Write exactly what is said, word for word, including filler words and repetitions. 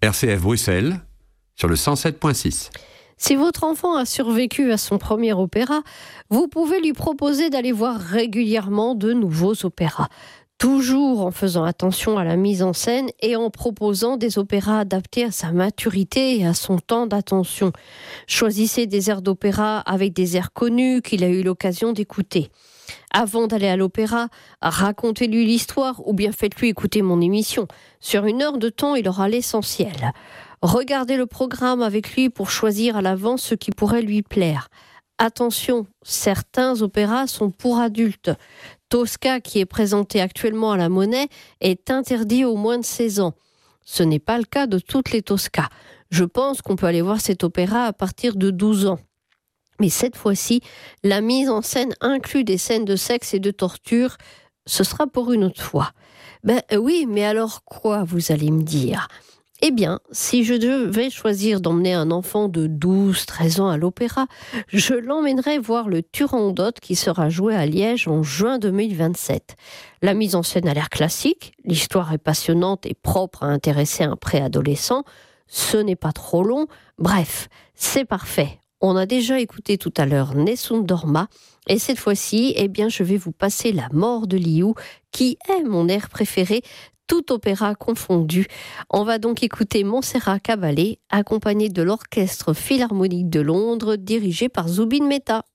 R C F Bruxelles, sur le cent sept virgule six. Si votre enfant a survécu à son premier opéra, vous pouvez lui proposer d'aller voir régulièrement de nouveaux opéras. Toujours en faisant attention à la mise en scène et en proposant des opéras adaptés à sa maturité et à son temps d'attention. Choisissez des airs d'opéra avec des airs connus qu'il a eu l'occasion d'écouter. Avant d'aller à l'opéra, racontez-lui l'histoire ou bien faites-lui écouter mon émission. Sur une heure de temps, il aura l'essentiel. Regardez le programme avec lui pour choisir à l'avance ce qui pourrait lui plaire. Attention, certains opéras sont pour adultes. Tosca, qui est présenté actuellement à la Monnaie, est interdit aux moins de seize ans. Ce n'est pas le cas de toutes les Tosca. Je pense qu'on peut aller voir cet opéra à partir de douze ans. Mais cette fois-ci, la mise en scène inclut des scènes de sexe et de torture. Ce sera pour une autre fois. Ben oui, mais alors quoi, vous allez me dire ? Eh bien, si je devais choisir d'emmener un enfant de douze treize ans à l'opéra, je l'emmènerais voir le Turandot qui sera joué à Liège en juin deux mille vingt-sept. La mise en scène a l'air classique, l'histoire est passionnante et propre à intéresser un préadolescent. Ce n'est pas trop long, bref, c'est parfait. On a déjà écouté tout à l'heure Nessun Dorma, et cette fois-ci, eh bien, je vais vous passer La mort de Liu, qui est mon air préféré, tout opéra confondu. On va donc écouter Montserrat Caballé, accompagné de l'Orchestre Philharmonique de Londres, dirigé par Zubin Mehta.